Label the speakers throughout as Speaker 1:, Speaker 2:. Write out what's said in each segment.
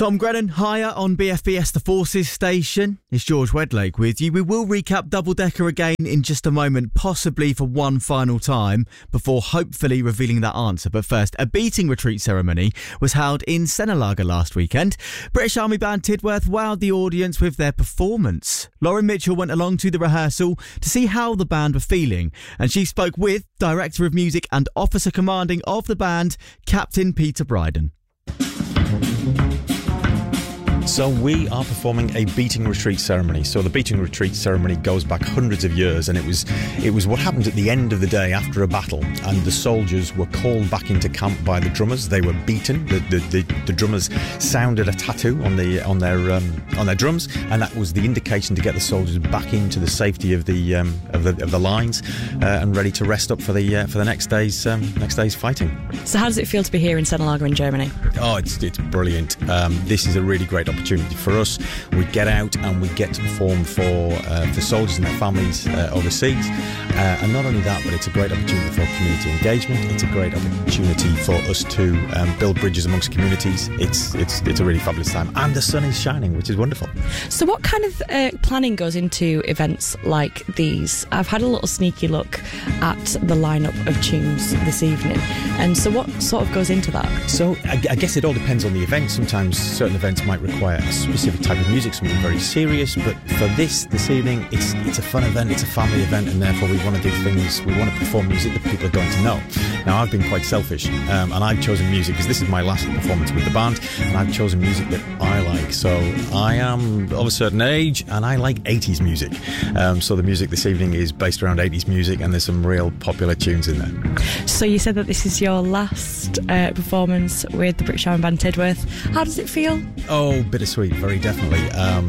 Speaker 1: Tom Grennan, higher on BFBS The Forces station. It's George Wedlake with you. We will recap Double Decker again in just a moment, possibly for one final time, before hopefully revealing that answer. But first, a beating retreat ceremony was held in Senalaga last weekend. British Army band Tidworth wowed the audience with their performance. Lauren Mitchell went along to the rehearsal to see how the band were feeling, and she spoke with Director of Music and Officer Commanding of the band, Captain Peter Bryden.
Speaker 2: So we are performing a beating retreat ceremony. So the beating retreat ceremony goes back hundreds of years, and it was what happened at the end of the day after a battle, and the soldiers were called back into camp by the drummers. They were beaten. The drummers sounded a tattoo on their drums, and that was the indication to get the soldiers back into the safety of the lines and ready to rest up for the next day's fighting.
Speaker 3: So how does it feel to be here in Senalaga in Germany?
Speaker 2: Oh, it's brilliant. This is a really great opportunity for us. We get out and we get to perform for soldiers and their families overseas, and not only that, but it's a great opportunity for community engagement. It's a great opportunity for us to build bridges amongst communities. It's a really fabulous time, and the sun is shining, which is wonderful.
Speaker 3: So what kind of planning goes into events like these? I've had a little sneaky look at the lineup of tunes this evening, and so what sort of goes into that?
Speaker 2: So I guess it all depends on the event. Sometimes certain events might require a specific type of music, something very serious, but for this evening, it's a fun event, it's a family event, and therefore we want to do things, we want to perform music that people are going to know. Now, I've been quite selfish, and I've chosen music, because this is my last performance with the band, and I've chosen music that I like. So I am of a certain age, and I like 80s music. So the music this evening is based around 80s music, and there's some real popular tunes in there.
Speaker 3: So you said that this is your last performance with the British Army band Tidworth. How does it feel?
Speaker 2: Oh, bittersweet, very definitely.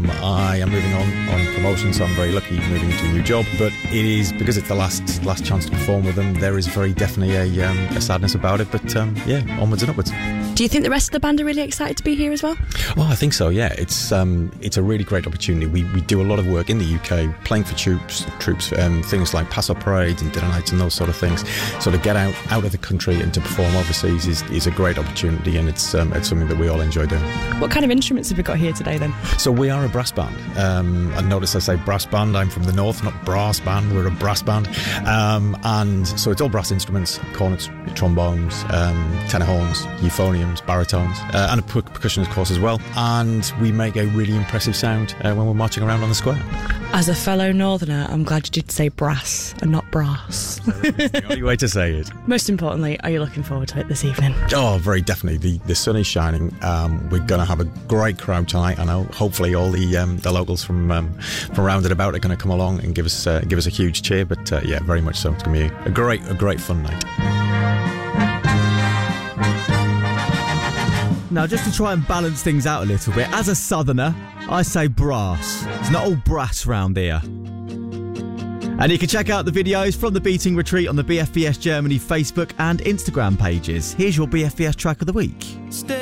Speaker 2: I am moving on promotion, so I'm very lucky moving into a new job, but it is, because it's the last chance to perform with them, there is very definitely a sadness about it, but onwards and upwards.
Speaker 3: Do you think the rest of the band are really excited to be here as well?
Speaker 2: Oh, I think so, yeah. It's a really great opportunity. We do a lot of work in the UK, playing for troops, things like Paso parades and dinner nights and those sort of things. So to get out of the country and to perform overseas is a great opportunity, and it's something that we all enjoy doing.
Speaker 3: What kind of instruments have we got here today then?
Speaker 2: So we are a brass band. And notice I say brass band. I'm from the north, not brass band. We're a brass band. And so it's all brass instruments, cornets, trombones, tenor horns, euphoniums, baritones, and a percussion, of course, as well. And we make a really impressive sound when we're marching around on the square.
Speaker 3: As a fellow northerner, I'm glad you did say brass and not brass.
Speaker 2: It's the only way to say it.
Speaker 3: Most importantly, are you looking forward to it this evening?
Speaker 2: Oh, very definitely. The sun is shining. We're going to have a great crowd tonight. I know hopefully all the locals from round and about are going to come along and give us a huge cheer. But very much so. It's going to be a great fun night.
Speaker 1: Now, just to try and balance things out a little bit, as a southerner, I say brass. It's not all brass round here. And you can check out the videos from the beating retreat on the BFBS Germany Facebook and Instagram pages. Here's your BFBS track of the week.